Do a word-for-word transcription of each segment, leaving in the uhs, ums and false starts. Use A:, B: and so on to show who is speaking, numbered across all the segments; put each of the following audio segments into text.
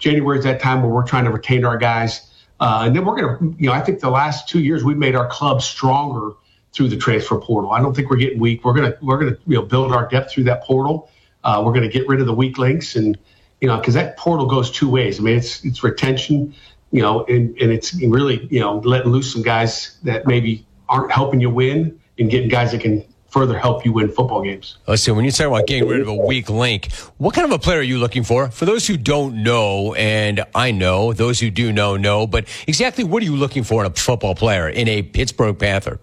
A: January is that time where we're trying to retain our guys. Uh, and then we're going to, you know, I think the last two years we've made our club stronger through the transfer portal. I don't think we're getting weak. We're going to, we're going to, you know, build our depth through that portal. Uh, we're going to get rid of the weak links, and, you know, because that portal goes two ways. I mean, it's it's retention, you know, and, and it's really, you know, letting loose some guys that maybe aren't helping you win and getting guys that can further help you win football games.
B: Listen, when you talk about getting rid of a weak link, what kind of a player are you looking for? For those who don't know, and I know, those who do know, know, but exactly what are you looking for in a football player, in a Pittsburgh Panther?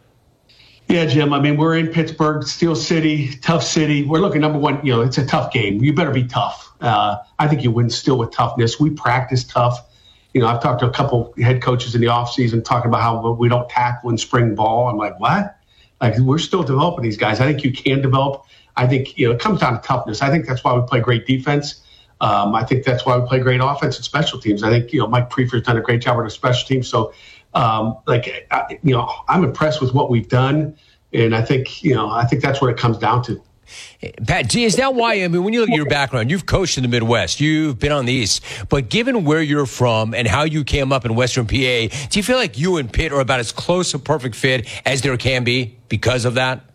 A: Yeah, Jim, I mean, we're in Pittsburgh, Steel City, tough city. We're looking, number one, you know, it's a tough game. You better be tough. Uh, I think you win still with toughness. We practice tough. You know, I've talked to a couple head coaches in the offseason talking about how we don't tackle in spring ball. I'm like, what? Like, we're still developing these guys. I think you can develop. I think, you know, it comes down to toughness. I think that's why we play great defense. Um, I think that's why we play great offense and special teams. I think, you know, Mike Prefer's done a great job with the special teams. So, um, like, I, you know, I'm impressed with what we've done. And I think, you know, I think that's where it comes down to.
B: Pat G, is that why, I mean, when you look at your background, you've coached in the Midwest, you've been on the East, but given where you're from and how you came up in Western P A, do you feel like you and Pitt are about as close a perfect fit as there can be because of that?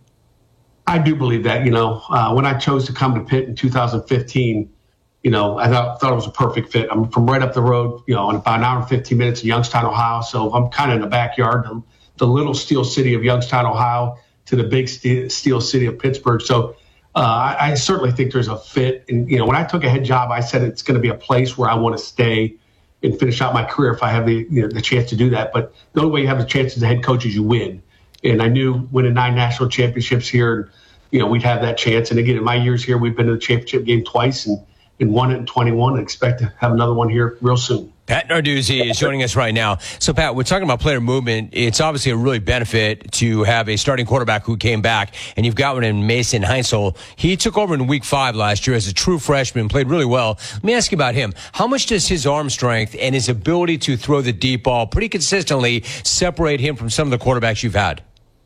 A: I do believe that. You know, uh, when I chose to come to Pitt in two thousand fifteen, you know, I thought, thought it was a perfect fit. I'm from right up the road, you know, in about an hour and fifteen minutes in Youngstown, Ohio. So I'm kind of in the backyard, the, the little steel city of Youngstown, Ohio, to the big steel, steel city of Pittsburgh. So uh, I, I certainly think there's a fit. And, you know, when I took a head job, I said it's going to be a place where I want to stay and finish out my career if I have the, you know, the chance to do that. But the only way you have the chance as a head coach is you win. And I knew winning nine national championships here, you know, we'd have that chance. And again, in my years here, we've been to the championship game twice and, and won it in twenty-one, and expect to have another one here real soon.
B: Pat Narduzzi is joining us right now. So, Pat, we're talking about player movement. It's obviously a really benefit to have a starting quarterback who came back, and you've got one in Mason Heinzel. He took over in week five last year as a true freshman, played really well. Let me ask you about him. How much does his arm strength and his ability to throw the deep ball pretty consistently separate him from some of the quarterbacks you've had?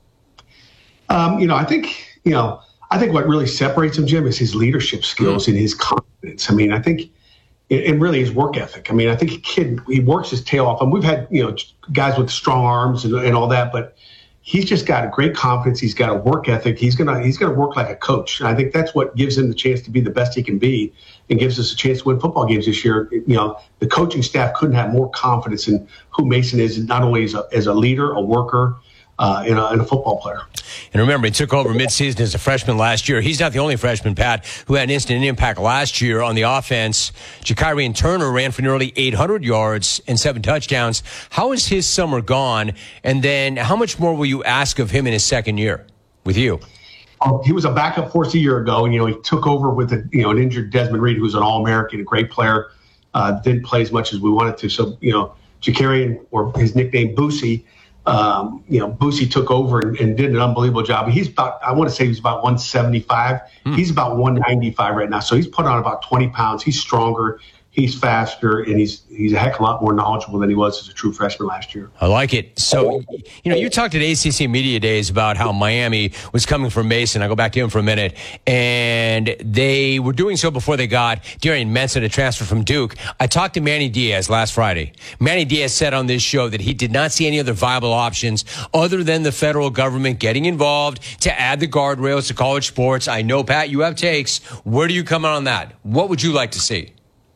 A: Um, you know, I think, you know, I think what really separates him, Jim, is his leadership skills mm-hmm. and his confidence. I mean, I think, and really his work ethic. I mean, I think a kid, he works his tail off. And we've had, you know, guys with strong arms and, and all that, but he's just got a great confidence. He's got a work ethic. He's gonna he's gonna work like a coach. And I think that's what gives him the chance to be the best he can be, and gives us a chance to win football games this year. You know, the coaching staff couldn't have more confidence in who Mason is, not only as a, as a leader, a worker, Uh, and, a, and a football player.
B: And remember, he took over midseason as a freshman last year. He's not the only freshman, Pat, who had an instant impact last year on the offense. Jakarian Turner ran for nearly eight hundred yards and seven touchdowns. How is his summer gone? And then how much more will you ask of him in his second year with you?
A: Oh, he was a backup for us a year ago, and, you know, he took over with a, you know, an injured Desmond Reed, who was an All-American, a great player, uh, didn't play as much as we wanted to. So, you know, Jakarian, or his nickname Boosie, Um, you know, Boosie took over and, and did an unbelievable job. He's about, I want to say he's about one seventy-five. Hmm. He's about one ninety-five right now. So he's put on about twenty pounds. He's stronger. He's faster, and he's he's a heck of a lot more knowledgeable than he was as a true freshman last year.
B: I like it. So, you know, you talked at A C C Media Days about how Miami was coming from Mason. I go back to him for a minute. And they were doing so before they got Darian Mensah to transfer from Duke. I talked to Manny Diaz last Friday. Manny Diaz said on this show that he did not see any other viable options other than the federal government getting involved to add the guardrails to college sports. I know, Pat, you have takes. Where do you come out on that? What would you like to see?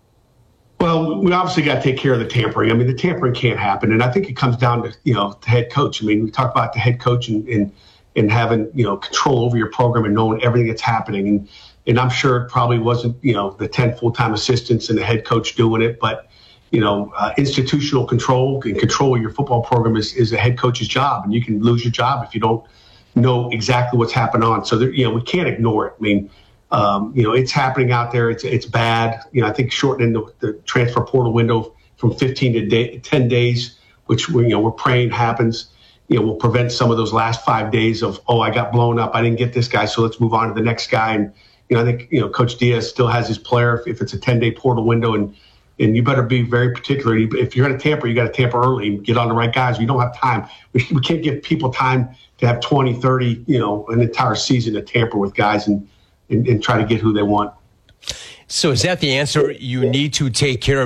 A: Well, we obviously got to take care of the tampering. I mean, the tampering can't happen. And I think it comes down to, you know, the head coach. I mean, we talk about the head coach and, and, and having, you know, control over your program and knowing everything that's happening. And, and I'm sure it probably wasn't, you know, the ten full-time assistants and the head coach doing it. But, you know, uh, institutional control and control of your football program is, is a head coach's job. And you can lose your job if you don't know exactly what's happening on. So, there, you know, we can't ignore it. I mean, Um, you know, it's happening out there. It's it's bad. You know, I think shortening the, the transfer portal window from fifteen to day, ten days, which we, you know, we're praying happens, you know, will prevent some of those last five days of, oh, I got blown up, I didn't get this guy, so let's move on to the next guy. And, you know, I think, you know, Coach Diaz still has his player if, if it's a ten-day portal window, and and you better be very particular. If you're going to tamper, you got to tamper early and get on the right guys. You don't have time. We, we can't give people time to have twenty, thirty, you know, an entire season to tamper with guys and, and, and try to get who they want.
B: So is that the answer? You need to take care of